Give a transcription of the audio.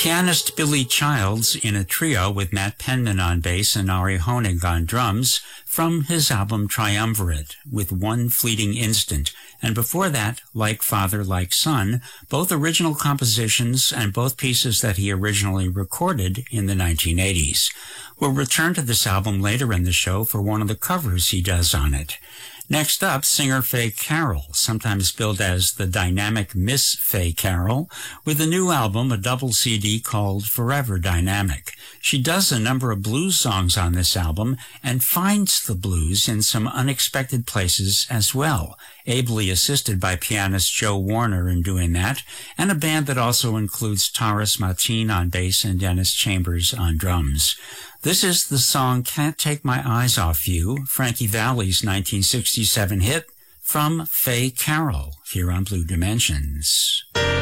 Pianist Billy Childs in a trio with Matt Penman on bass and Ari Honig on drums from his album Triumvirate with One Fleeting Instant, and before that, Like Father, Like Son, both original compositions and both pieces that he originally recorded in the 1980s. We'll return to this album later in the show for one of the covers he does on it. Next up, singer Faye Carroll, sometimes billed as the dynamic Miss Faye Carroll, with a new album, a double CD called Forever Dynamic. She does a number of blues songs on this album and finds the blues in some unexpected places as well, ably assisted by pianist Joe Warner in doing that, and a band that also includes Taurus Martin on bass and Dennis Chambers on drums. This is the song Can't Take My Eyes Off You, Frankie Valli's 1967 hit, from Faye Carroll, here on Blue Dimensions.